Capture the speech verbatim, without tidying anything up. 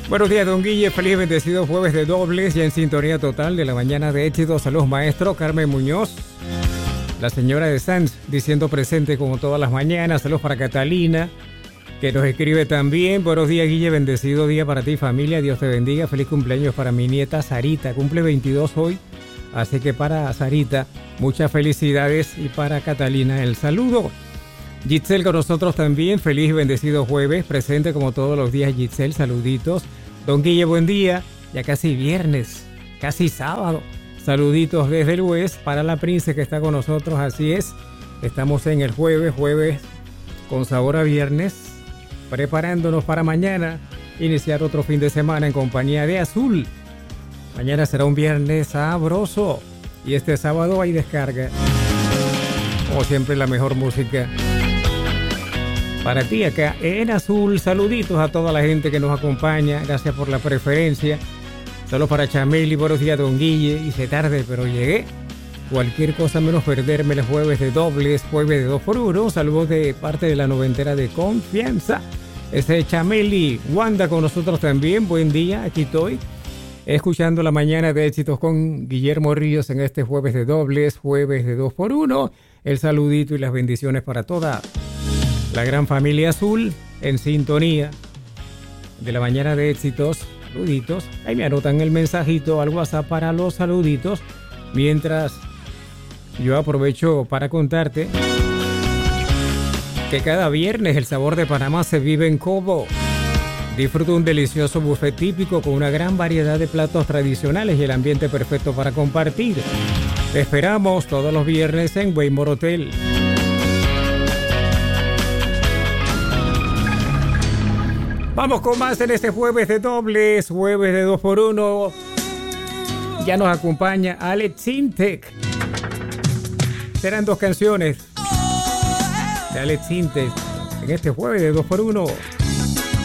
Buenos días, don Guille. Feliz y bendecido jueves de dobles, ya en sintonía total de la mañana de éxito. Saludos, maestro. Carmen Muñoz, la señora de Sanz, diciendo presente como todas las mañanas. Saludos para Catalina, que nos escribe también. Buenos días, Guille. Bendecido día para ti, familia. Dios te bendiga. Feliz cumpleaños para mi nieta Sarita. Cumple veintidós hoy. Así que para Sarita, muchas felicidades. Y para Catalina, el saludo. Giselle con nosotros también. Feliz y bendecido jueves. Presente como todos los días, Giselle. Saluditos. Don Guille, buen día. Ya casi viernes, casi sábado. Saluditos desde el West para la Prince que está con nosotros. Así es. Estamos en el jueves, jueves con sabor a viernes. Preparándonos para mañana. Iniciar otro fin de semana en compañía de Azul. Mañana será un viernes sabroso. Y este sábado hay descarga. Como siempre, la mejor música para ti acá en Azul. Saluditos a toda la gente que nos acompaña. Gracias por la preferencia. Solo para Chameli. Buenos días, don Guille. Hice tarde, pero llegué. Cualquier cosa menos perderme el jueves de dobles, jueves de dos por uno. Saludos de parte de la noventera de confianza. Ese es Chameli. Wanda con nosotros también. Buen día. Aquí estoy escuchando la mañana de éxitos con Guillermo Ríos en este jueves de dobles, jueves de dos por uno. El saludito y las bendiciones para toda la gran familia Azul en sintonía de la mañana de éxitos. Saluditos. Ahí me anotan el mensajito al WhatsApp para los saluditos. Mientras yo aprovecho para contarte que cada viernes el sabor de Panamá se vive en Cobo. Disfruta un delicioso buffet típico con una gran variedad de platos tradicionales y el ambiente perfecto para compartir. Te esperamos todos los viernes en Waymore Hotel. Vamos con más en este jueves de dobles, jueves de dos por uno. Ya nos acompaña Alex Sintek. Serán dos canciones de Alex Sintek en este jueves de dos por uno.